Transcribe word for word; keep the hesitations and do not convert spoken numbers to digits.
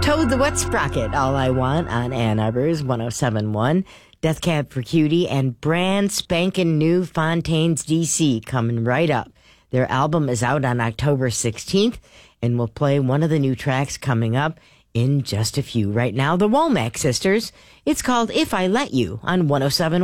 Toad the Wet Sprocket, All I Want on Ann Arbor's one oh seven point one. Death Cab for Cutie and brand spanking new Fontaines D C coming right up. Their album is out on October sixteenth, and we'll play one of the new tracks coming up in just a few. Right now, the Womack Sisters. It's called If I Let You on one oh seven point one.